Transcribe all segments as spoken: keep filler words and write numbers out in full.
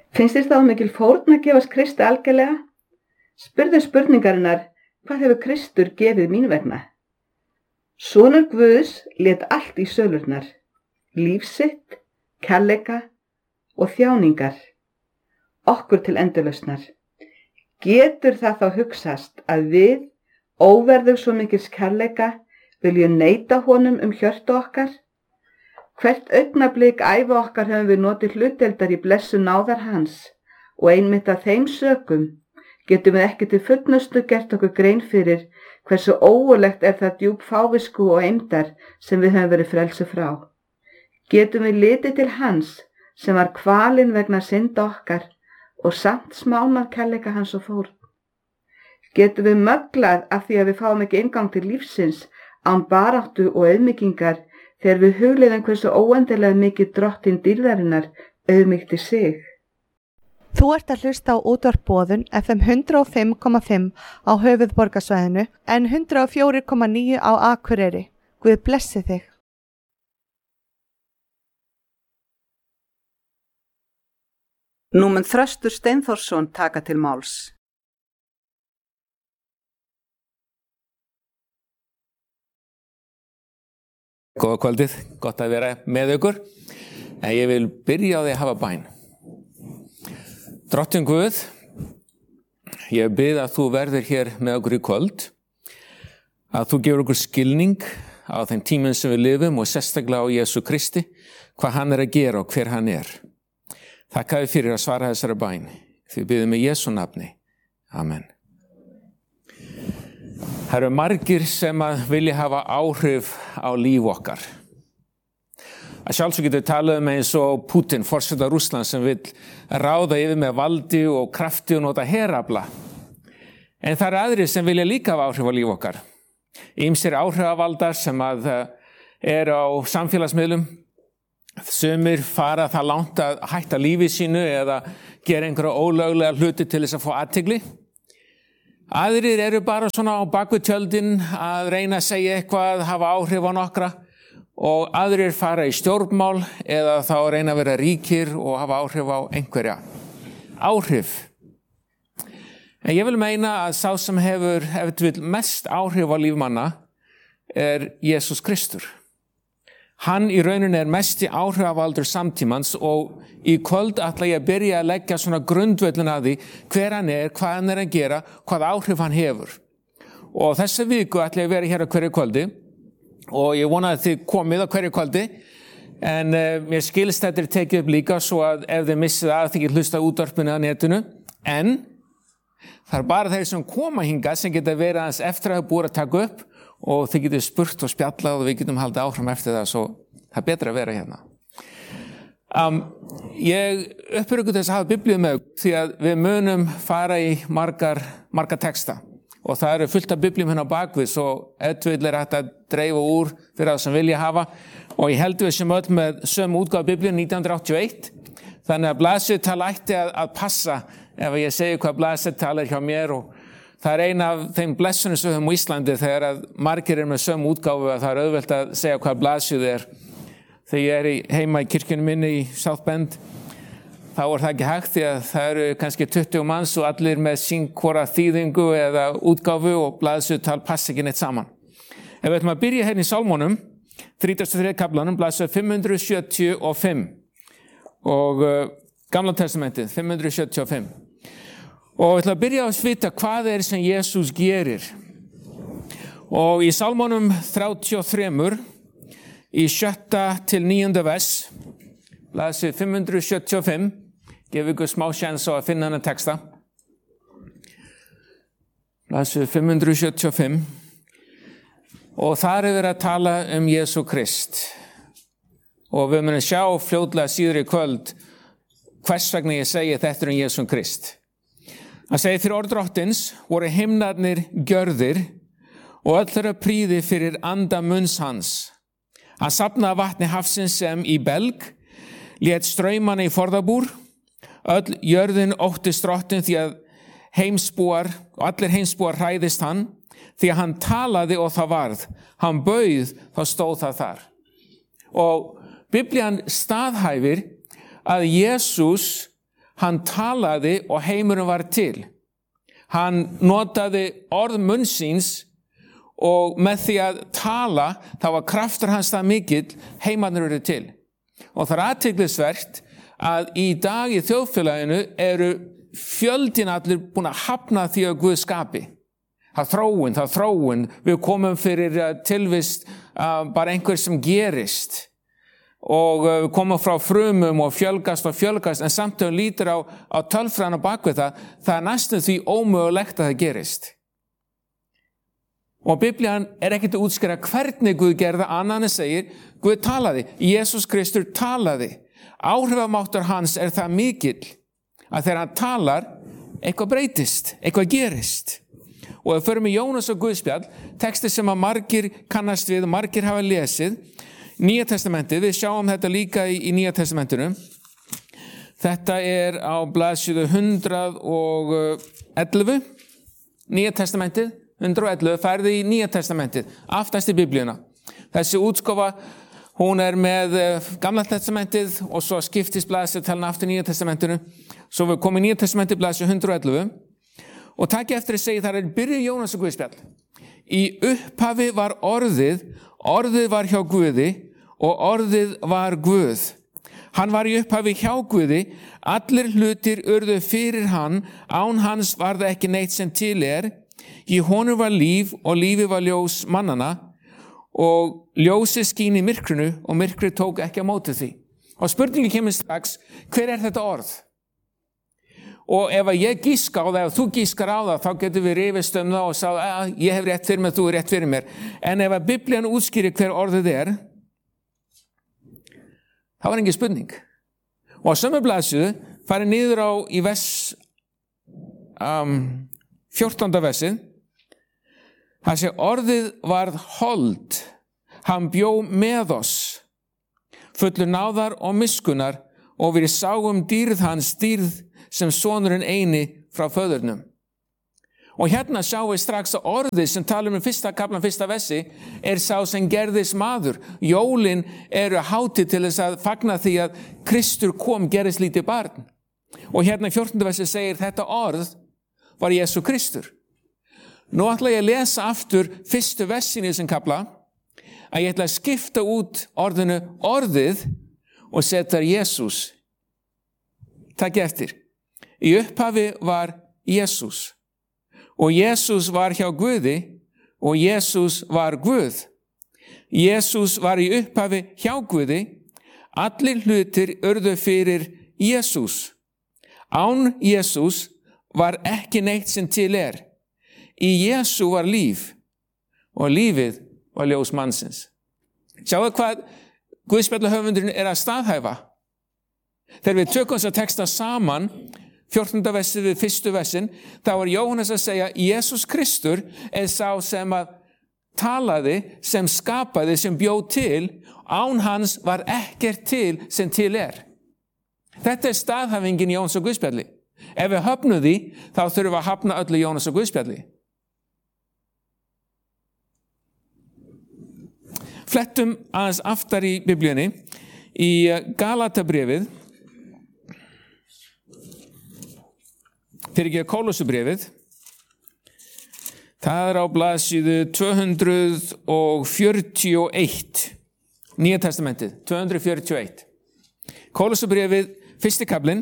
Finnst þér þá mikil fórn að gefast Kristi algjörlega? Spurðu spurningarinnar, hvað hefur Kristur gefið mín vegna? Sonur Guðs lét allt í sölurnar, líf sitt, kærleika og þjáningar, okkur til endurlausnar. Getur það þá hugsast að við, óverðug svo mikils kærleika, viljum neita honum um hjörtu okkar? Hvert augnablik ævi okkar höfum við notið hlutdeildar í blessun náðar hans og einmitt af þeim sökum getum við ekki til fullnustu gert okkur grein fyrir hversu ógurlegt er það djúp fávisku og eymdar sem við höfum verið frelsu frá. Getum við litið til hans sem var kvalinn vegna synda okkar og samt smánað kærleika hans og fórn. Getum við möglað af því að við fáum ekki inngang til lífsins án baráttu og auðmýkingar þegar við hugleiðum hversu óendilega mikið drottinn dýrðarinnar auðmýkti sig. Þú ert að hlusta á útvarp Boðun F M hundrað og fimm komma fimm á höfuðborgarsvæðinu en hundrað og fjögur komma níu á Akureyri. Guð blessi þig. Nú mun Þröstur Steinþórsson taka til máls. Góða kvöldið, gott að vera með ykkur. En ég vil byrja á því að hafa bæn. Drottinn Guð, ég bið að þú verðir hér með okkur í kvöld, að þú gefur okkur skilning á þeim tímum sem við lifum og sérstaklega á Jesú Kristi, hvað hann er að gera og hver hann er. Þakka þér fyrir að svara þessari bæn. Því biðum í Jesú nafni. Amen. Það eru margir sem að vilja hafa áhrif á líf okkar. Að sjálfsög getur talað um eins og Putin, forseta Rússlands, sem vil ráða yfir með valdi og krafti og nota herafla. En það eru aðrir sem vilja líka hafa áhrif á líf okkar. Ýmsir áhrifavaldar sem að er á samfélagsmiðlum. Sumir fara það langt að hætta lífi sínu eða gera einhverja ólöglega hluti til þess að fá athygli. Aðrir eru bara svona á bakvið tjöldin að reyna að segja eitthvað, hafa áhrif á nokkra og aðrir fara í stjórnmál eða þá reyna að vera ríkir og hafa áhrif á einhverja. Áhrif. En ég vil meina að sá sem hefur ef til vill mest áhrif á lífmanna er Jesús Kristur. Hann í rauninni er mesti áhrifavaldur samtímans og í kvöld ætla ég að byrja að leggja svona grundvöllin að því hver hann er, hvað hann er að gera, hvað áhrif hann hefur. Og þessa viku ætla ég að vera hér á hverju kvöldi og ég vona að þið komið á hverju kvöldi en uh, mér skilst þetta er tekið upp líka svo að ef þið missið að þið getið hlusta útvarpinu á netinu en það er bara þeir sem koma hingað sem geta verið aðeins eftir að hafa búið að taka upp og þið getur spurt og spjallað og við getum haldið áfram eftir það, svo það er betra að vera hérna. Um, ég uppbyrgu þess að hafa biblíu með því að við munum fara í margar, margar texta og það eru fullt af biblíum hérna á bakvið, svo auðvitað er hægt að dreifa úr fyrir það sem vilja hafa og ég held við sem öll með sömu útgáfu biblíu nítján hundruð áttatíu og eitt, þannig að blaðsíðutal ætti að, að passa ef ég segi hvað blaðsíðutal er hjá mér og það er eina af þeim blessunum sem við höfum á Íslandi þegar að margir er með sömu útgáfu að það er auðvelt að segja hvað blaðsíðu er. Þegar ég er í, heima í kirkjunum minni í South Bend, þá er það ekki hægt því að það eru kannski tuttugu manns og allir með sín hvora þýðingu eða útgáfu og blaðsíðutal passa ekki neitt saman. Ef við ætlum að byrja hérna í Sálmónum, þrítugasta og þriðja kaflanum, blaðsíðu fimm hundruð sjötíu og fimm og uh, Gamla testamentið, fimm hundruð sjötíu og fimm. Og við ætlum að byrja að vita hvað er sem Jesús gerir. Og í Sálmónum þrjátíu og þrjú, í sjötta til níunda vers, blaðsíðu fimm hundruð sjötíu og fimm, gefur ykkur smá sjans á að finna hana texta. Blaðsíðu fimm hundruð sjötíu og fimm. Og þar er verið að tala um Jesú Krist. Og við munum sjá fljótlega síður í kvöld hvers vegna ég segi þetta um Jesú Krist. Hann segir fyrir orð Drottins voru himnarnir gjörðir og öll þeirra prýði fyrir anda munns hans. Hann safnaði vatni hafsins sem í belg, lét straumana í forðabúr, öll jörðin óttist Drottin því að heimsbúar og allir heimsbúar hræðist hann, því að hann talaði og það varð, hann bauð þá stóð það þar. Og Biblían staðhæfir að Jesús hann talaði og heimurinn var til. Hann notaði orð munns síns og með því að tala, þá var kraftur hans það mikill, heimarnir eru til. Og það er athyglisvert að í dag í þjóðfélaginu eru fjöldin allir búin að hafna því að Guð skapi. Það þróun, það þróun, við komum fyrir tilvist uh, bara einhver sem gerist og uh, við komum frá frumum og fjölgast og fjölgast, en samt þegar lítur á, á tölfræðina bak við það, það er næstum því ómögulegt að það gerist. Og Biblían er ekkert að útskýra hvernig Guð gerði það, annan en segir, Guð talaði, Jesús Kristur talaði. Áhrifamáttur hans er það mikill að þegar hann talar, eitthvað breytist, eitthvað gerist. Og ef við förum í Jónas og Guðspjall, texti sem að margir kannast við, margir hafa lesið, Nýja testamentið, við sjáum þetta líka í, í Nýja testamentinu. Þetta er á blaðsíðu hundrað og ellefu, Nýja testamentið, hundrað og ellefu, færði í Nýja testamentið, aftast í Biblíuna. Þessi útskofa, hún er með Gamla testamentið og svo skiptist blaðsíðutalina aftur Nýja testamentinu. Svo við komum í Nýja testamentið blaðsíðu hundrað og ellefu. Og takk eftir að segja, þar er byrjuð Jónas og Guðspjall. Í upphafi var orðið, orðið var hjá Guði og orðið var Guð. Hann var í upphafi hjá Guði, allir hlutir urðu fyrir hann, án hans var það ekki neitt sem til er. Í honum var líf og lífi var ljós mannana og ljósið skín í myrkrinu og myrkrið tók ekki á móti því. Og spurningi kemur strax, hver er þetta orð? Og ef ég gíska á það, ef þú gískar á það, þá getur við rifist um það og sá að ég hef rétt fyrir mér, þú er rétt fyrir mér. En ef að Biblían útskýrir hver orðið er, þá var engin spurning. Og á sömu blaðsíðu farið niður á í vers um, fjórtánda versið, það sé orðið varð hold, hann bjó með oss, fullur náðar og miskunnar og við sáum dýrð hans dýrð sem sonurinn eini frá föðurnum. Og hérna sjáum við strax að orðið sem talum um fyrsta kaplan, fyrsta versi, er sá sem gerðist maður. Jólin eru hátíð til þess að fagna því að Kristur kom, gerðist lítið barn. Og hérna í fjórtánda versi segir þetta orð var Jesú Kristur. Nú ætla ég að lesa aftur fyrstu versin í þessum kapla, að ég ætla að skipta út orðinu orðið og setja Jesús. Takk eftir. Í upphafi var Jesús og Jesús var hjá Guði og Jesús var Guð. Jesús var í upphafi hjá Guði, allir hlutir urðu fyrir Jesús. Án Jesús var ekki neitt sem til er. Í Jesú var líf og lífið var ljós mannsins. Sjáu hvað Guðspjallahöfundurinn er að staðhæfa. Þegar við tökum þessa texta saman, fjórtánda versið við fyrstu versin, þá er Jóhannes að segja, Jesús Kristur er sá sem að talaði, sem skapaði, sem bjó til, án hans var ekkert til sem til er. Þetta er staðhæfingin Jóns og Guðspjalli. Ef við höfnum því, þá þurfum við að hafna öllu Jónas og Guðspjalli. Flettum aðeins aftar í Biblíunni, í Galatabréfið, fyrir ekki að Kólosubréfið, það er á blaðsíðu tvö hundruð fjörutíu og eitt, Nýja testamentið, tvö hundruð fjörutíu og eitt. Kólosubréfið, fyrsti kaflinn,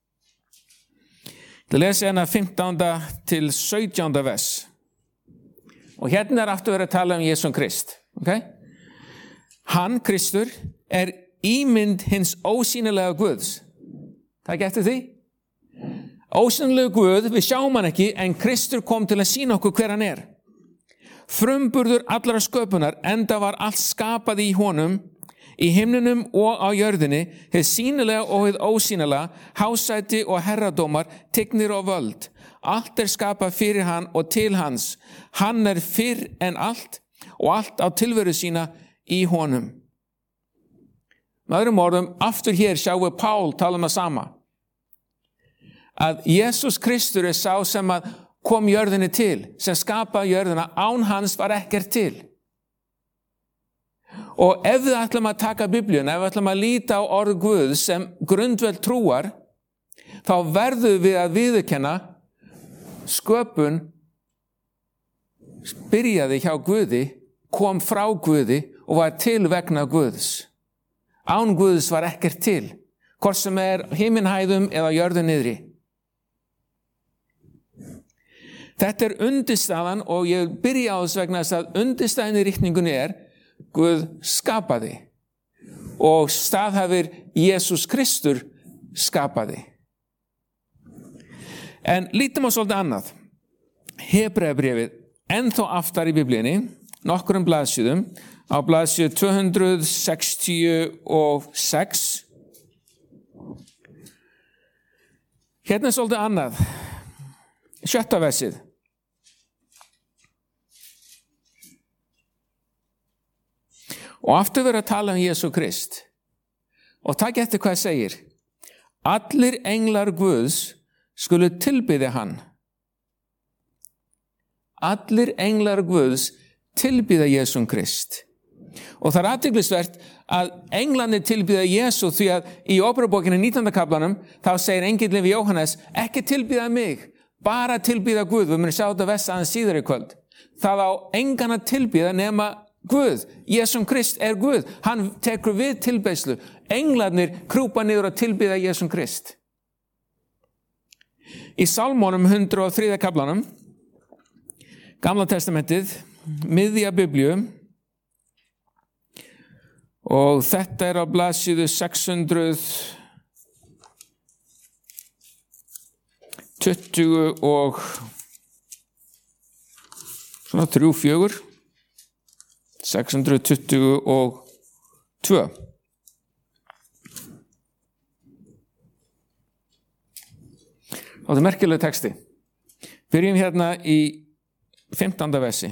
það lesi hérna fimmtánda til sautjánda vers. Og hérna er aftur verið að tala um Jesú Krist, ok? Hann, Kristur, er ímynd hins ósýnilega Guðs. Takk eftir því. Ósýnilega Guð, við sjáum hann ekki, en Kristur kom til að sýna okkur hver hann er. Frumburður allra sköpunar, enda var allt skapað í honum, í himninum og á jörðinni, hið sýnilega og hið ósýnilega, hásæti og herradómar, tignir og völd. Allt er skapað fyrir hann og til hans. Hann er fyrr en allt og allt á tilveru sína í honum. Með öðrum orðum, aftur hér sjáum við Pál tala um það sama. Að Jesús Kristur er sá sem að kom jörðinni til, sem skapaði jörðina, án hans var ekkert til. Og ef við ætlum að taka Biblíuna, ef við ætlum að líta á orð Guðs sem grundvöld trúar, þá verðum við að viðurkenna sköpun byrjaði hjá Guði, kom frá Guði og var til vegna Guðs. Án Guðs var ekkert til, hvort sem er himinhæðum eða jörðu niðri. Þetta er undirstaðan og ég byrja á þess vegna þess að undirstaðan í ritningunni er Guð skapaði og staðhæfir Jesús Kristur skapaði. En lítum á svolítið annað. Hebreabréfið, ennþá aftar í Biblíunni, nokkrum blaðsíðum, á blaðsíðu tvö hundruð sextíu og sex. Hérna er svolítið annað. Sjötta versið. Og aftur verið að tala um Jesú Krist. Og takk eftir hvað segir. Allir englar Guðs skulu tilbiðja hann. Allir englar Guðs tilbiðja Jesú Krist. Og það er athyglisvert að englarnir tilbiðja Jesú því að í Óperubókinni nítjánda kaflanum þá segir engillinn við Jóhannes, ekki tilbiðja mig, bara tilbiðja Guð. Við munum sjá þetta versa aðeins síðar í kvöld. Það á engan að tilbiðja nema Guð. Jesú Krist er Guð. Hann tekur við tilbeiðslu. Englarnir krúpa niður og tilbiðja Jesú Krist. Í Sálmónum hundrað og þriðja kaflanum, Gamla testamentið, miðja Biblíu, og þetta er á blaðsíðu sex hundruð tuttugu og svona þrjú, fjögur, sex hundruð tuttugu og tvö. Og þetta er merkileg texti. Byrjum hérna í fimmtánda versi.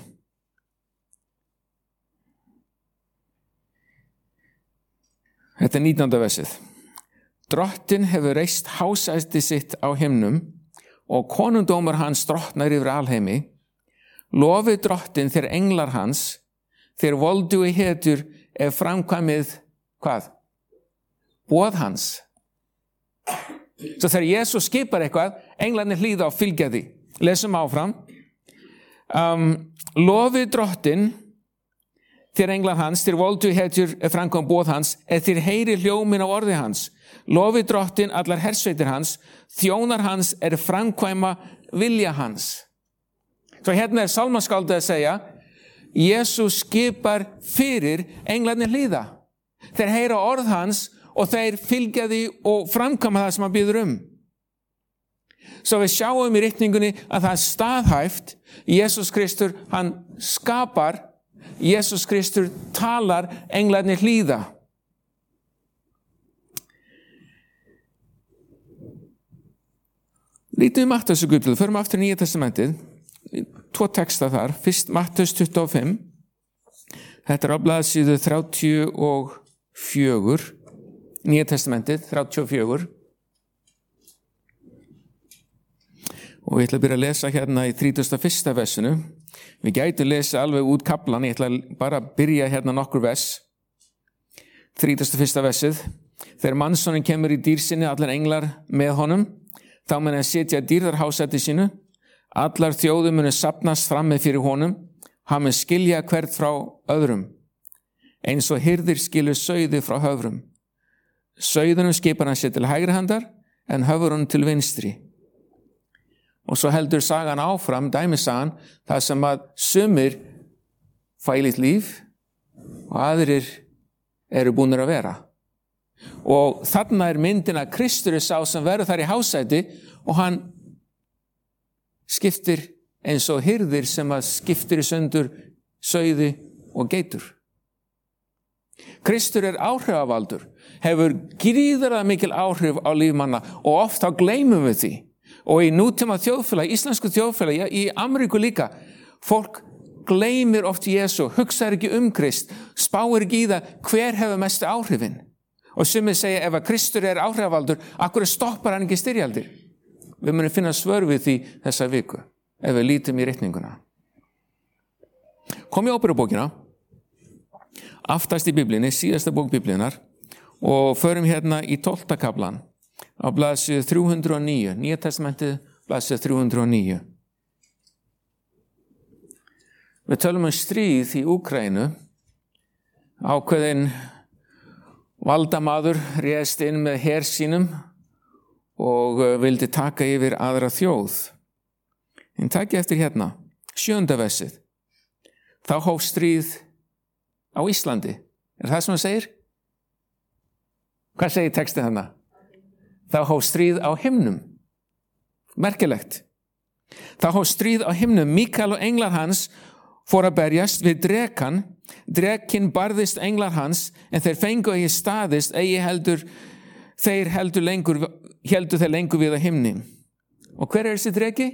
Þetta er nítjánda versið. Drottinn hefur reist hásæti sitt á himnum og konungdómur hans drottnar yfir alheimi. Lofið drottinn þeir englar hans, þeir voldugi hetjur ef framkvæmið, hvað? Boð hans. Svo þegar Jesús skipar eitthvað, englarnir hlýða og fylgja því. Lesum áfram. Um, lofið drottinn þeir englar hans, þeir voldugi hetjur ef framkvæmið boð hans, ef þeir heyri hljómin á orði hans. Lofið drottinn allar hersveitir hans, þjónar hans er framkvæma vilja hans. Svo hérna er sálmaskáldið að segja, Jesús skipar fyrir englarnir hlýða. Þeir heyra orð hans og þeir fylgja því og framkvæma það sem hann býður um. Svo við sjáum í ritningunni að það er staðhæft. Jesús Kristur, hann skapar, Jesús Kristur talar, englarnir hlýða. Lítum við Mattheus og Guðbjörn, förum aftur í Nýja testamentið, tvo texta þar, fyrst Mattheus tuttugu og fimm, þetta er á blaðsíðu þrjátíu og fjögur, Nýja testamentið, þrjátíu og fjögur, og ég ætla að byrja að lesa hérna í þrítugasta og fyrsta versinu. Við gætum lesa alveg út kaflan, ég ætla bara að byrja hérna nokkur vers. þrítugasta og fyrsta versið. Þegar mannssonin kemur í dýr sinni, allar englar með honum, þá mun hann setja dýrðarhásæti sínu, allar þjóðir munu safnast frammi fyrir honum, hann mun skilja hvert frá öðrum, eins og hirðir skilur sauði frá höfrum. Sauðunum skipar hann sér til hægri handar, en höfrunum til vinstri. Og svo heldur sagan áfram, dæmisagan, það sem að sumir fælið líf og aðrir eru búnir að vera. Og þarna er myndin að Kristur er sá sem verður þar í hásæti og hann skiptir eins og hirðir sem að skiptir í sundur sauði og geitur. Kristur er áhrifavaldur, hefur gríðarlega mikil áhrif á lífmanna og oft þá gleymum við því. Og í nútíma þjóðfélagi, íslensku þjóðfélagi, í Ameríku líka, fólk gleymir oft Jesú, hugsaður ekki um Krist, spáir ekki í það hver hefur mestu áhrifin. Og sumir segja ef að Kristur er áhrifavaldur, akkur stoppar hann ekki styrjaldir. Við munum finna svör við því þessa viku, ef við lítum í ritninguna. Kom í Óperubókina, aftast í Biblíunni, síðasta bók Biblíunar, og förum hérna í tólfta kaflan, á blaðsíðu þrjú hundruð og níu, Nýja testamentið, blaðsíðu þrjú hundruð og níu. Við tölum um stríð í Úkraínu, ákveðin valdamaður réðst inn með her sínum og vildi taka yfir aðra þjóð. En taki eftir hérna, sjöunda versið. Þá hóf stríð á Íslandi. Er það sem hann segir? Hvað segir textið þarna? Þá hóf stríð á himnum. Merkilegt. Þá hóf stríð á himnum. Mikael og englar hans fór að berjast við drekan. Drekinn barðist englar hans, en þeir fengu eigi staðist, eigi heldur, þeir heldur lengur, heldur þeir lengur við á himni. Og hver er þessi dreki?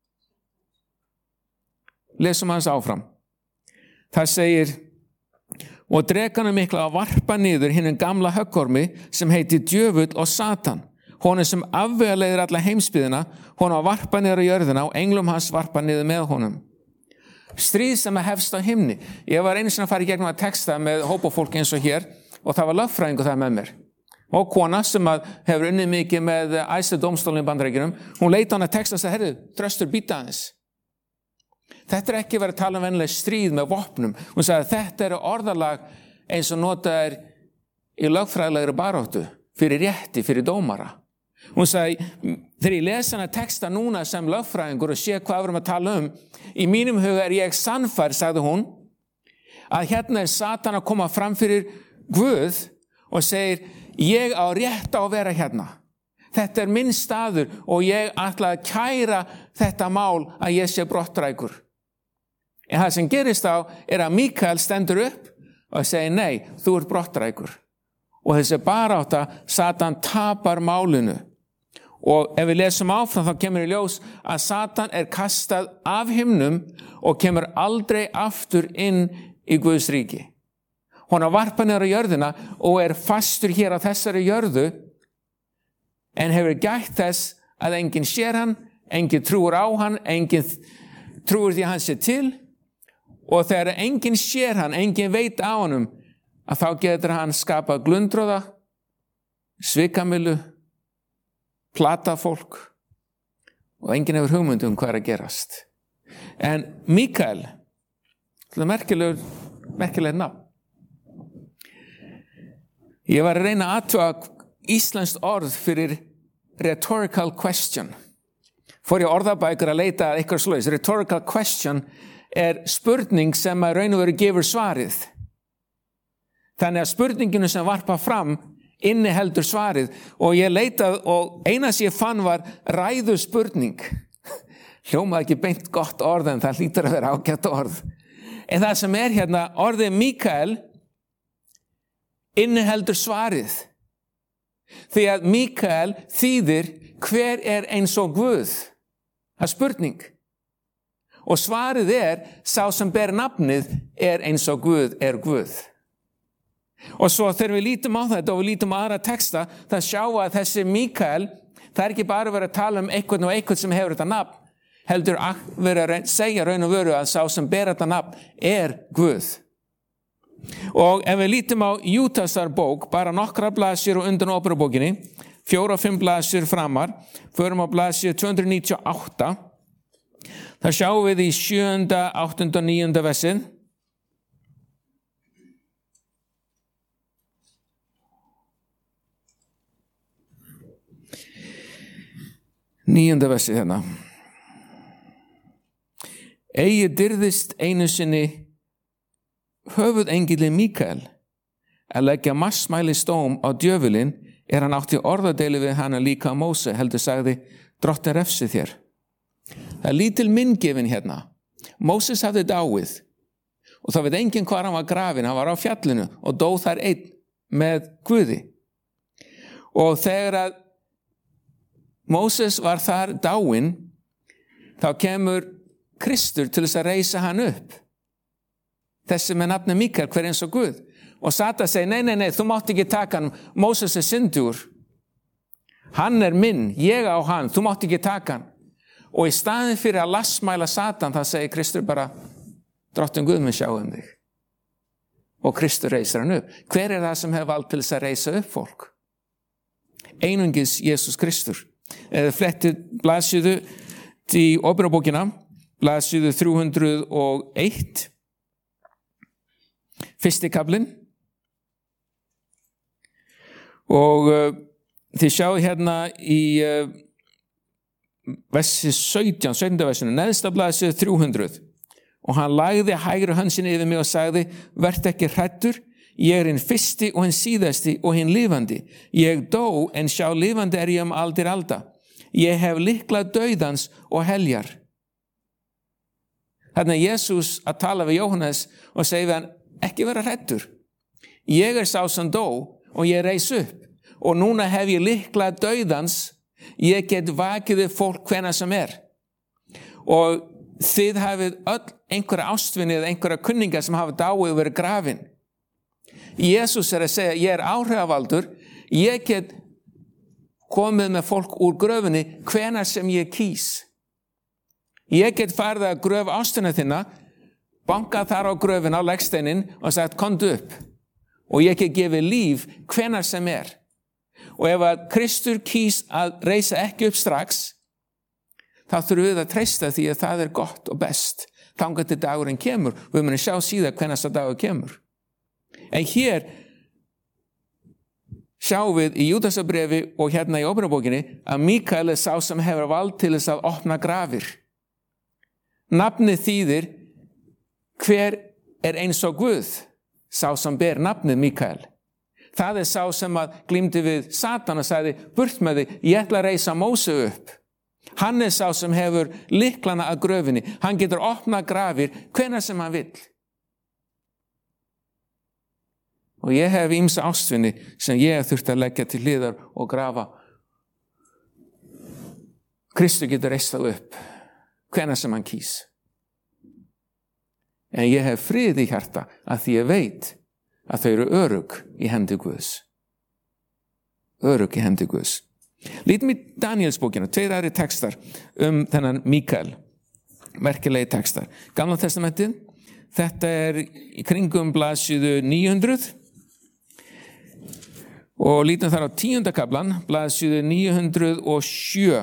Lesum hans áfram. Það segir, og drekanum mikla að varpa niður hinnum gamla höggormi sem heiti djöfull og Satan. Honum sem afvegaleiðir alla heimsbyðina, honum að varpa niður á jörðina og englum hans varpa niður með honum. Stríð sem að hefst á himni. Ég var einu sinni að fara í gegnum að texta með hópafólk eins og hér og það var lögfræðingur það með mér. Og kona sem að hefur unnið mikið með æðstu dómstólinn í Bandaríkjunum, hún leit á hann að texta og sagði, herru, Þröstur, býta aðeins. Þetta er ekki verið að tala um venjuleg stríð með vopnum. Hún sagði, þetta eru orðalag eins og notað er í lögfræðilegri baráttu, fyrir rétti, fyrir dómara. Hún sagði, þegar ég lesa hana texta núna sem lögfræðingur og sé hvað við erum að tala um, í mínum huga er ég sannfær, sagði hún, að hérna er Satan að koma fram fyrir Guð og segir, ég á rétt á að vera hérna. Þetta er minn staður og ég ætla að kæra þetta mál að ég sé brottrækur. En það sem gerist á er að Mikael stendur upp og segir, nei, þú ert brottrækur. Og þessi barátta, Satan tapar málinu. Og ef við lesum áfram þá kemur í ljós að Satan er kastað af himnum og kemur aldrei aftur inn í Guðs ríki. Hún er varpað niður á jörðina og er fastur hér á þessari jörðu en hefur gætt þess að enginn sér hann, enginn trúir á hann, enginn trúir því að hann sé til og þegar enginn sér hann, enginn veit á honum að þá getur hann skapað glundróða, svikamilu, plata fólk og enginn hefur hugmynd um hvað er að gerast. En Mikael, þetta er merkilegur, merkilegur nafn. Ég var að reyna að athuga íslenskt orð fyrir rhetorical question. Fór ég orðabækur að leita að eitthvað svoleiðis. Rhetorical question er spurning sem að raun og veru gefur svarið. Þannig að spurninginu sem varpa fram inniheldur svarið og ég leitað og eina sem ég fann var ræðu spurning. Hljómaði ekki beint gott orð en það hlýtur að vera ágætt orð. En það sem er hérna orðið Mikael inniheldur svarið. Því að Mikael þýðir hver er eins og Guð. Það er spurning. Og svarið er sá sem ber nafnið er eins og Guð er Guð. Og svo þegar við lítum á þetta og við lítum á aðra texta, það sjá að þessi Mikael, það er ekki bara verið að tala um einhvern og einhvern sem hefur þetta nafn, heldur að vera að segja raun og veru að sá sem ber þetta nafn er Guð. Og ef við lítum á Júdasar bók, bara nokkra blaðsíður og undan óperubókinni, fjóra og fimm blaðsíður framar, förum á blaðsíðu tvö hundruð níutíu og átta, það sjáum við í sjöunda, áttunda og níunda versið. Níunda versið hérna. Eigi dyrðist einu sinni höfuðengillinn Mikael að leggja massmæli stóm á djöfulinn er hann átti orðadeili við hana líka Móse, heldur sagði, Drottinn refsi þér. Það er lítil minngefin hérna. Móses hafði dáið og það veit enginn hvar hann var grafinn, hann var á fjallinu og dó þar einn með Guði. Og þegar að Móses var þar dáinn, þá kemur Kristur til þess að reisa hann upp. Þessi með nafni Mikael, hver eins og Guð. Og Satan segi, nei, nei, nei, þú mátt ekki taka hann, Móses er syndur. Hann er minn, ég á hann, þú mátt ekki taka hann. Og í staðin fyrir að lastmæla Satan, það segir Kristur bara, Drottinn Guð mun sjá um þig. Og Kristur reisir hann upp. Hver er það sem hefur vald til þess að reisa upp fólk? einungis Jesus Kristur. Eða flettið blaðsíðu í Óperabókina, blaðsíðu þrjú hundruð og eitt, fyrsti kaflinn. Og uh, þið sjáu hérna í uh, versi sautján, sautjánda versinu, neðsta blaðsíðu þrjú hundruð. Og hann lagði hægri hönd sinni yfir mig og sagði, vertu ekki hræddur, ég er hinn fyrsti og hinn síðasti og hinn lifandi. Ég dó, en sjá lifandi er ég um aldir alda. Ég hef lykla dauðans og heljar. Þarna er Jesus að tala við Jóhannes og segja við hann, ekki vera hræddur. Ég er sá sem dó og ég reis upp. Og núna hef ég lykla dauðans, ég get vakið við fólk hvenær sem er. Og þið hafið öll einhverja ástvinni eða einhverja kunningar sem hafa dáið og verið grafin. Jesus er að segja, ég er áhrifavaldur, ég get komið með fólk úr gröfinni hvenær sem ég kýs. Ég get farið að gröf ástina þinna, bankað þar á gröfin á leggsteinin og sagt, komdu upp. Og ég get gefið líf hvenær sem er. Og ef að Kristur kýs að reisa ekki upp strax, þá þurfum við að treysta því að það er gott og best. Þangað til dagurinn kemur. Við munum sjá síðan hvenær sá dagur kemur. En hér sjáum við í Júdasarbréfi og hérna í Óperabókinni að Mikael er sá sem hefur vald til þess að opna grafir. Nafnið þýðir hver er eins og Guð, sá sem ber nafnið Mikael. Það er sá sem að glímdi við Satan og sagði, burt með þig, ég ætla að reisa Móse upp. Hann er sá sem hefur lyklana að gröfinni. Hann getur opnað grafir hvenær sem hann vill. Og ég hef ýmsa ástvinni sem ég hef þurft að leggja til hliðar og grafa. Kristur getur reist það upp hvenær sem hann kýs. En ég hef frið í hjarta að því ég veit að þau eru örugg í hendi Guðs. Örugg í hendi Guðs. Lítum í Danielsbókina, tveir aðri textar um þennan Mikael, merkilegi textar. Gamla testamentið, þetta er í kringum blaðsíðu níu hundruð og lítum þar á tíunda kaflan, blaðsíðu níu hundruð og sjö.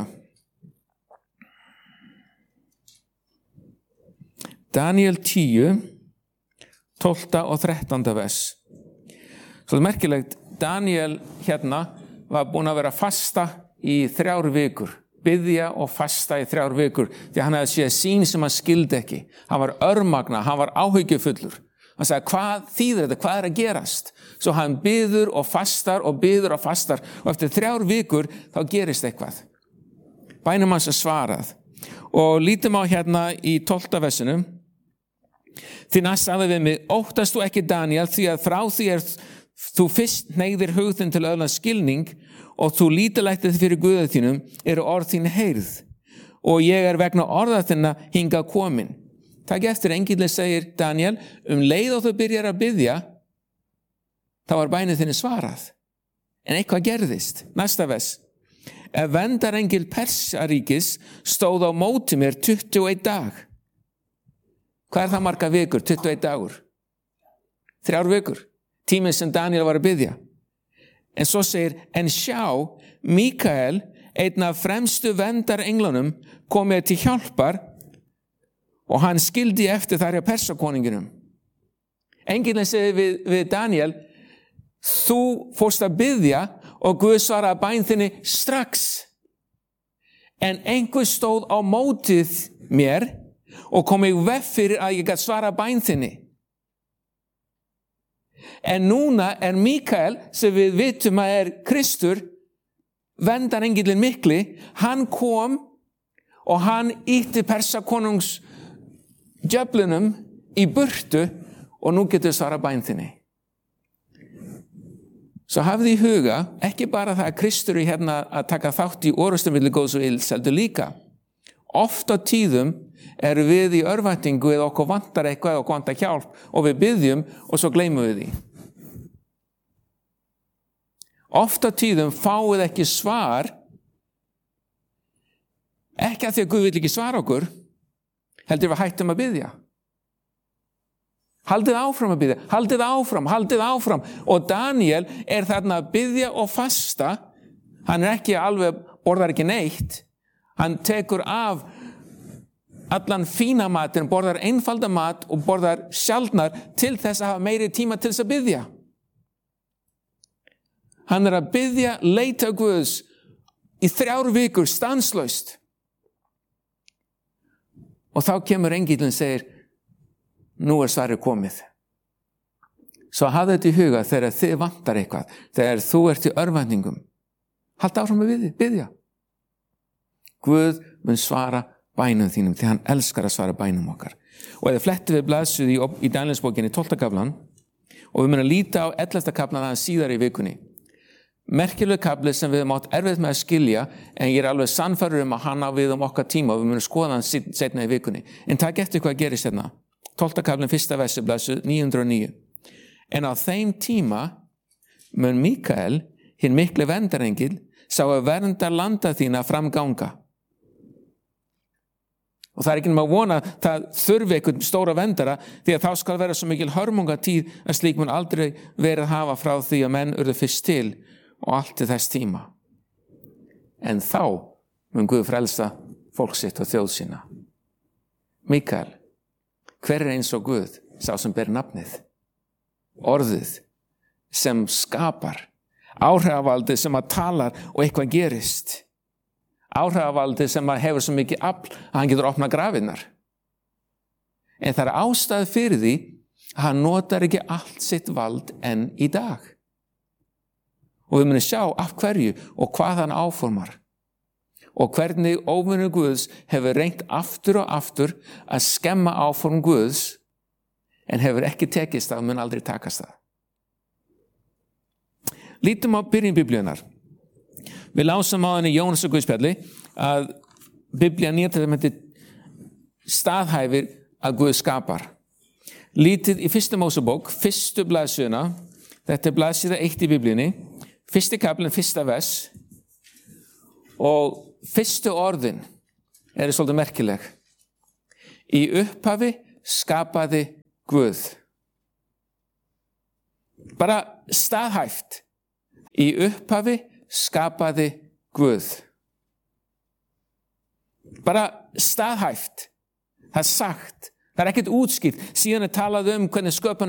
Daniel tíu, tólfta og þrettánda vers. Svo það er merkilegt, Daniel hérna var búin að vera fasta í þrjár vikur, biðja og fasta í þrjár vikur, því hann hefði séð sín sem hann skildi ekki. Hann var örmagna, hann var áhyggjufullur. Hann sagði, hvað þýðir þetta, hvað er að gerast? Svo hann biður og fastar og biður og fastar og eftir þrjár vikur þá gerist eitthvað. Bænum hans er svarað. Og lítum á hérna í tólfta versinu. Því næst sagði við mig, óttast þú ekki Daniel, því að frá því er þú fyrst hneigðir hugðin til öðlan skilning og þú lítilættið fyrir Guði þínum eru orð þín heyrð og ég er vegna orða þinna hingað komin. Takk eftir, engillinn segir Daniel, um leið og þú byrjar að biðja, þá var bænið þinni svarað. En eitthvað gerðist. Næsta vers. Ef vendarengil Persaríkis stóð á móti mér tuttugu og einn dag. Hvað er það marga vikur? tuttugu og einn dagur. Þrjár vikur. Tíminn sem Daniel var að biðja. En svo segir, en sjá, Mikael, einn af fremstu vendarenglunum, kom mér til hjálpar og hann skildi eftir þar hjá Persakoninginum. Engillinn segir við, við Daniel, þú fórst að biðja og Guð svaraði bæn þinni strax. En einhver stóð á mótið mér og kom í veg fyrir að ég gat svara bæn þinni. En núna er Mikael, sem við vitum að er Kristur, vendarengillinn mikli, hann kom og hann ýtti Persakonungs djöflunum í burtu og nú getur svara bæn þinni. Svo hafði í huga, ekki bara það að Kristur er hérna að taka þátt í orrustum milli góðs og ills, heldur líka. Oft á tíðum erum við í örvæntingu eða okkur vantar eitthvað eða okkur vantar hjálp og við biðjum og svo gleymum við því. Oft á tíðum fáið ekki svar, ekki að því að Guð vill ekki svara okkur, heldur við hættum að biðja. Haldið áfram að biðja, haldið áfram, haldið áfram. Og Daniel er þarna að biðja og fasta Hann er ekki alveg, borðar ekki neitt. Hann tekur af allan fína matinn, borðar einfalda mat og borðar sjaldnar til þess að hafa meiri tíma til þess að biðja. Hann er að biðja, leita Guðs í þrjár vikur stanslaust. Og þá kemur engillinn og segir, nú er svarið komið. Svo hafðu þetta í huga þegar þið vantar eitthvað, þegar þú ert í örvæntingum. Haltu áfram að biðja. Guð mun svara bænum þínum, því hann elskar að svara bænum okkar. Og eða flettum við blaðsöðu í, í Danielsbókinni tólfta kaflan, og við munum að líta á ellefta kaflan aðeins síðar í vikunni. Merkileg kafli sem við mátt erfitt með að skilja, en ég er alveg sannfærður um að hann á við um okkar tíma, og við munum skoða hann seinna í vikunni. En takk eftir hvað gerist hérna. tólfta kaflin, fyrsta versi, blaðsöðu níu hundruð og níu. En á þeim tíma mun Mikael, hinn mikli verndarengill, sá að vernda landa þína framganga. Og það er ekki nema að vona að það þurfi einhvern stóra verndara, því að þá skal vera svo mikil hörmungatíð að slík mun aldrei verið að hafa frá því að menn urðu fyrst til og allt til þess tíma. En þá mun Guð frelsa fólk sitt og þjóð sína. Mikael, hver er eins og Guð, sá sem ber nafnið? Orðið sem skapar, áhrifavaldið sem að talar og eitthvað gerist. Áhrifavaldið sem að hefur svo mikið afl að hann getur opnað grafinnar. En það er ástæð fyrir því að hann notar ekki allt sitt vald enn í dag. Og við munum sjá af hverju og hvað hann áformar. Og hvernig óvinur Guðs hefur reynt aftur og aftur að skemma áform Guðs, en hefur ekki tekist það og mun aldrei takast það. Lítum á byrjun Biblíunar. Við lásum á henni Jónas og Guðspjalli að Biblían Nýja testamenti staðhæfir að Guð skapar. Lítið í fyrstu Mósebók, fyrstu blaðsíðuna, þetta er blaðsíða eitt í Biblíunni, fyrsti kaflinn, fyrsta vers, og fyrstu orðin eru svolítið merkileg. Í upphafi skapaði Guð. Bara staðhæft. Í upphafi skapaði Guð. Bara staðhæft. Það er sagt. Það er ekkert útskýrt. Síðan er talað um hvernig sköpun